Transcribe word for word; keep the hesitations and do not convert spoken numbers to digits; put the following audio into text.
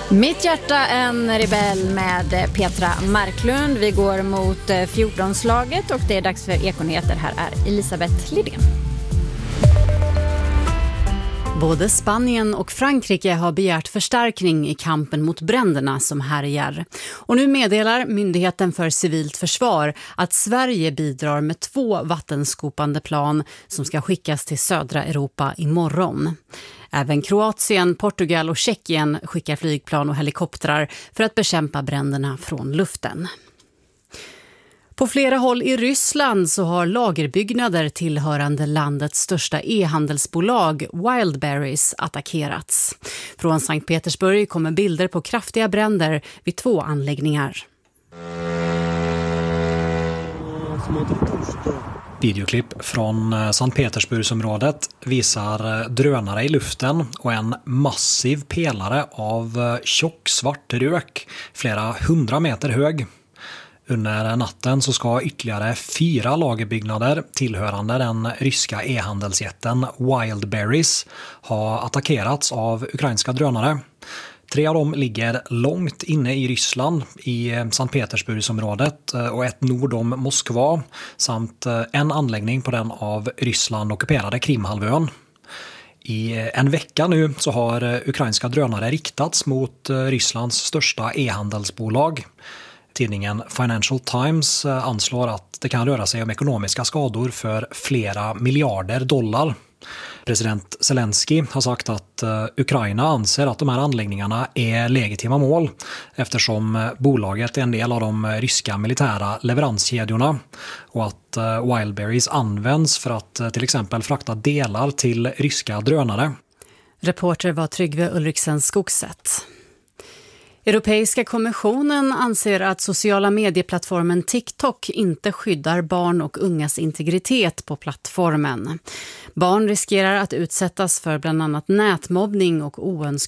Mitt hjärta en rebell med Petra Marklund. Vi går mot fjortonslaget och det är dags för Ekonyheter. Här är Elisabeth Lidén. Både Spanien och Frankrike har begärt förstärkning i kampen mot bränderna som härjar. Och nu meddelar Myndigheten för civilt försvar att Sverige bidrar med två vattenskopande plan som ska skickas till södra Europa imorgon. Även Kroatien, Portugal och Tjeckien skickar flygplan och helikoptrar för att bekämpa bränderna från luften. På flera håll i Ryssland så har lagerbyggnader tillhörande landets största e-handelsbolag Wildberries attackerats. Från Sankt Petersburg kommer bilder på kraftiga bränder vid två anläggningar. Videoklipp från Sankt Petersburgsområdet visar drönare i luften och en massiv pelare av tjock svart rök, flera hundra meter hög. Under natten så ska ytterligare fyra lagerbyggnader tillhörande den ryska e-handelsjätten Wildberries ha attackerats av ukrainska drönare. Tre av dem ligger långt inne i Ryssland i Sankt Petersburgsområdet och ett nord om Moskva samt en anläggning på den av Ryssland ockuperade Krimhalvön. I en vecka nu så har ukrainska drönare riktats mot Rysslands största e-handelsbolag. Tidningen Financial Times anslår att det kan röra sig om ekonomiska skador för flera miljarder dollar. President Zelensky har sagt att Ukraina anser att de här anläggningarna är legitima mål eftersom bolaget är en del av de ryska militära leveranskedjorna och att Wildberries används för att till exempel frakta delar till ryska drönare. Reporter var Tryggve Ulriksen Skogset. Europeiska kommissionen anser att sociala medieplattformen TikTok inte skyddar barn och ungas integritet på plattformen. Barn riskerar att utsättas för bland annat nätmobbning och oönskade